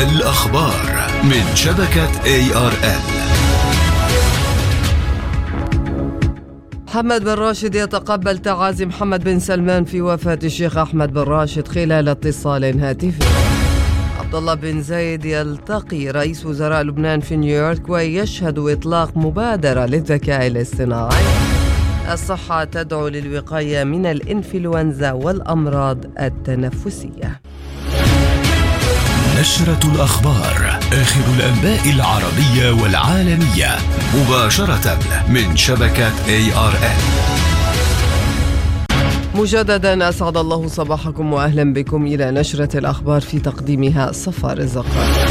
الأخبار من شبكة ARN. محمد بن راشد يتقبل تعازي محمد بن سلمان في وفاة الشيخ أحمد بن راشد خلال اتصال هاتفي. عبد الله بن زايد يلتقي رئيس وزراء لبنان في نيويورك ويشهد إطلاق مبادرة للذكاء الاصطناعي. الصحة تدعو للوقاية من الإنفلونزا والأمراض التنفسية. نشرة الأخبار، آخر الأنباء العربية والعالمية مباشرة من شبكة ARN. مجددا أسعد الله صباحكم وأهلا بكم إلى نشرة الأخبار في تقديمها صفار الزقار.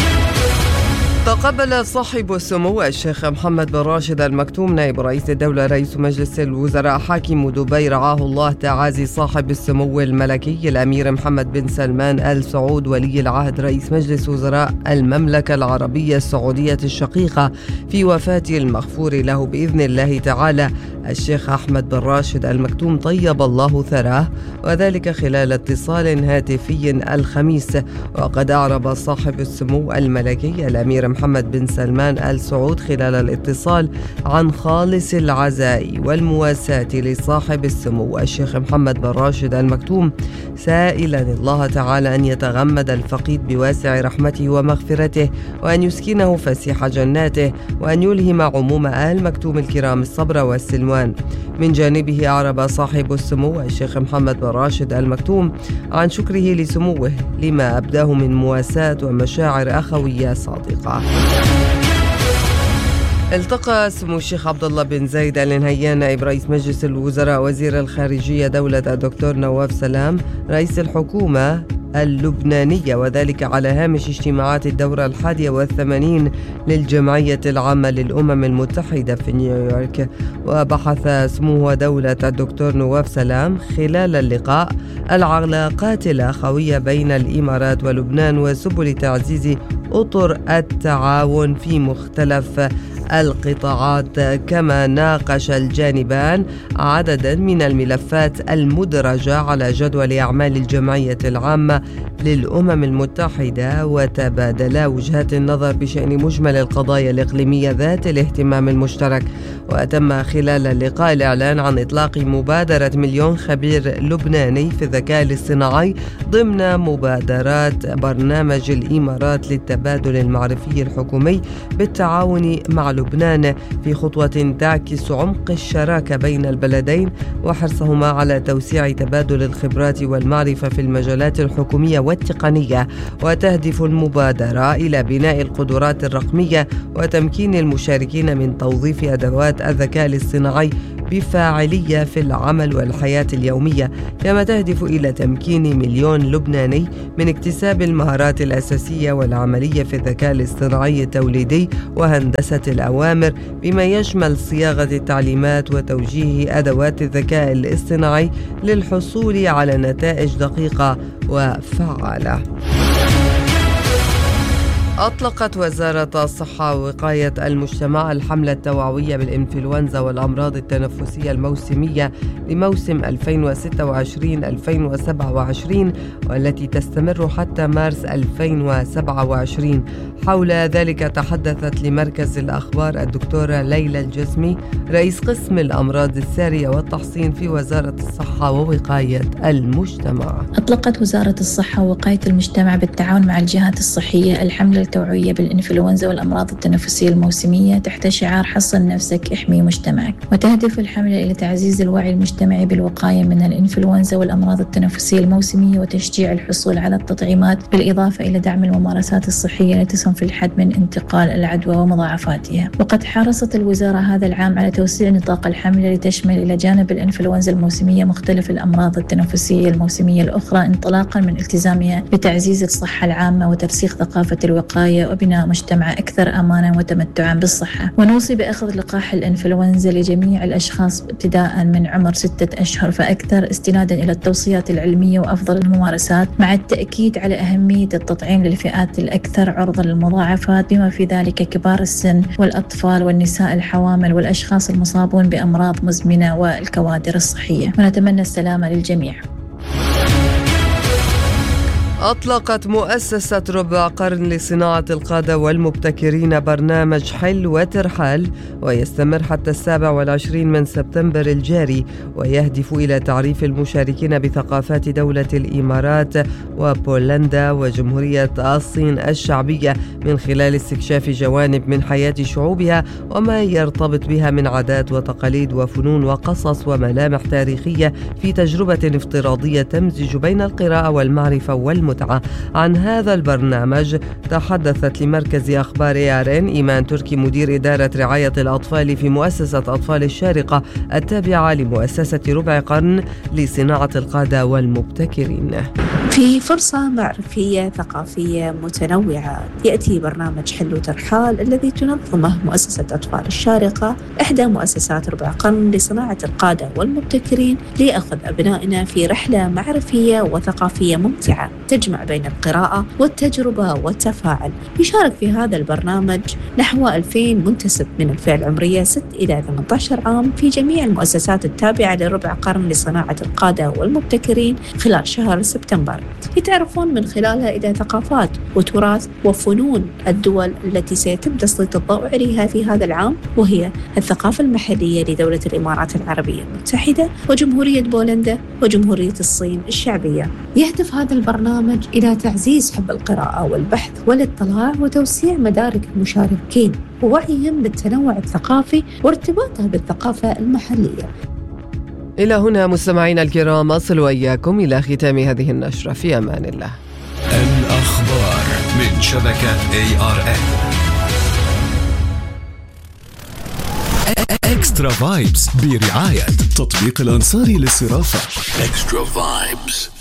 تقبل صاحب السمو الشيخ محمد بن راشد المكتوم نائب رئيس الدولة رئيس مجلس الوزراء حاكم دبي رعاه الله تعازي صاحب السمو الملكي الأمير محمد بن سلمان آل سعود ولي العهد رئيس مجلس وزراء المملكة العربية السعودية الشقيقة في وفاة المغفور له بإذن الله تعالى الشيخ أحمد بن راشد المكتوم طيب الله ثراه، وذلك خلال اتصال هاتفي الخميس. وقد أعرب صاحب السمو الملكي الأمير محمد بن سلمان آل سعود خلال الاتصال عن خالص العزاء والمواساة لصاحب السمو الشيخ محمد بن راشد المكتوم، سائلا الله تعالى أن يتغمد الفقيد بواسع رحمته ومغفرته، وأن يسكنه فسيح جناته، وأن يلهم عموم آل مكتوم الكرام الصبر والسلوان. من جانبه أعرب صاحب السمو الشيخ محمد بن راشد المكتوم عن شكره لسموه لما أبداه من مواساة ومشاعر أخوية صادقة. التقى سمو الشيخ عبد الله بن زايد آل نهيان نائب رئيس مجلس الوزراء وزير الخارجية دولة الدكتور نواف سلام رئيس الحكومة اللبنانية، وذلك على هامش اجتماعات الدورة 81 للجمعية العامة للأمم المتحدة في نيويورك. وبحث سمو دولة الدكتور نواف سلام خلال اللقاء العلاقات الأخوية بين الإمارات ولبنان وسبل تعزيز أطر التعاون في مختلف القطاعات، كما ناقش الجانبان عددا من الملفات المدرجة على جدول أعمال الجمعية العامة للأمم المتحدة، وتبادلا وجهات النظر بشأن مجمل القضايا الإقليمية ذات الاهتمام المشترك. وتم خلال اللقاء الإعلان عن إطلاق مبادرة مليون خبير لبناني في الذكاء الاصطناعي ضمن مبادرات برنامج الإمارات للتبادل المعرفي الحكومي بالتعاون مع لبنان، في خطوة تعكس عمق الشراكة بين البلدين وحرصهما على توسيع تبادل الخبرات والمعرفة في المجالات الحكومية والتقنية. وتهدف المبادرة إلى بناء القدرات الرقمية وتمكين المشاركين من توظيف أدوات الذكاء الاصطناعي بفاعلية في العمل والحياة اليومية، كما تهدف إلى تمكين مليون لبناني من اكتساب المهارات الأساسية والعملية في الذكاء الاصطناعي التوليدي وهندسة الأوامر، بما يشمل صياغة التعليمات وتوجيه أدوات الذكاء الاصطناعي للحصول على نتائج دقيقة وفعالة. أطلقت وزارة الصحة ووقاية المجتمع الحملة التوعوية بالإنفلونزا والأمراض التنفسية الموسمية لموسم 2026-2027 والتي تستمر حتى مارس 2027. حول ذلك تحدثت لمركز الأخبار الدكتورة ليلى الجسمي رئيس قسم الأمراض السارية والتحصين في وزارة الصحة ووقاية المجتمع. أطلقت وزارة الصحة ووقاية المجتمع بالتعاون مع الجهات الصحية الحملة التوعوية بالإنفلونزا والأمراض التنفسية الموسمية تحت شعار حصن نفسك احمي مجتمعك. وتهدف الحملة إلى تعزيز الوعي المجتمعي بالوقاية من الإنفلونزا والأمراض التنفسية الموسمية وتشجيع الحصول على التطعيمات، بالإضافة إلى دعم الممارسات الصحية التي تسهم في الحد من انتقال العدوى ومضاعفاتها. وقد حرصت الوزارة هذا العام على توسيع نطاق الحملة لتشمل إلى جانب الإنفلونزا الموسمية مختلف الأمراض التنفسية الموسمية الأخرى، انطلاقا من التزامها بتعزيز الصحة العامة وترسيخ ثقافة الوقاية وبناء مجتمع أكثر أمانا وتمتعا بالصحة. ونوصي بأخذ لقاح الإنفلونزا لجميع الأشخاص ابتداء من عمر 6 أشهر فأكثر، استنادا إلى التوصيات العلمية وأفضل الممارسات، مع التأكيد على أهمية التطعيم للفئات الأكثر عرضة للمضاعفات بما في ذلك كبار السن والأطفال والنساء الحوامل والأشخاص المصابون بأمراض مزمنة والكوادر الصحية. ونتمنى السلامة للجميع. أطلقت مؤسسة ربع قرن لصناعة القادة والمبتكرين برنامج حل وترحال، ويستمر حتى 27 من سبتمبر الجاري، ويهدف إلى تعريف المشاركين بثقافات دولة الإمارات وبولندا وجمهورية الصين الشعبية من خلال استكشاف جوانب من حياة شعوبها وما يرتبط بها من عادات وتقاليد وفنون وقصص وملامح تاريخية في تجربة افتراضية تمزج بين القراءة والمعرفة والمتعة. عن هذا البرنامج تحدثت لمركز أخبار ARN إيمان تركي مدير إدارة رعاية الأطفال في مؤسسة أطفال الشارقة التابعة لمؤسسة ربع قرن لصناعة القادة والمبتكرين. في فرصة معرفية ثقافية متنوعة يأتي برنامج حل وترحال الذي تنظمه مؤسسة أطفال الشارقة إحدى مؤسسات ربع قرن لصناعة القادة والمبتكرين لأخذ أبنائنا في رحلة معرفية وثقافية ممتعة تجمع بين القراءة والتجربة والتفاعل. يشارك في هذا البرنامج نحو 2000 منتسب من الفئة العمرية 6 إلى 18 عام في جميع المؤسسات التابعة لربع قرن لصناعة القادة والمبتكرين خلال شهر سبتمبر، يتعرفون من خلالها إلى ثقافات وتراث وفنون الدول التي سيتم تسليط الضوء عليها في هذا العام، وهي الثقافة المحلية لدولة الإمارات العربية المتحدة وجمهورية بولندا وجمهورية الصين الشعبية. يهدف هذا البرنامج إلى تعزيز حب القراءة والبحث والاطلاع وتوسيع مدارك المشاركين ووعيهم بالتنوع الثقافي وارتباطه بالثقافة المحلية. إلى هنا مستمعينا الكرام أصل وإياكم إلى ختام هذه النشرة، في أمان الله. الأخبار من شبكة ARN. إكسترا فايبس برعاية تطبيق الأنصاري للصرافة. إكسترا فايبس.